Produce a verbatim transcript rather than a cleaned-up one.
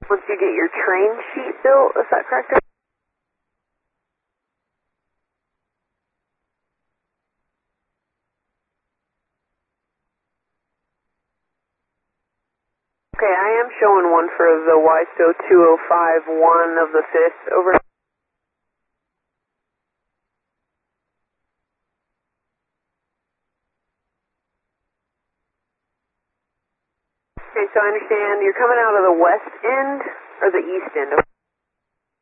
Once you get your train sheet built, is that correct? Okay, I am showing one for the Y S O two oh five one of the fifth, over. Okay, so I understand you're coming out of the west end or the east end?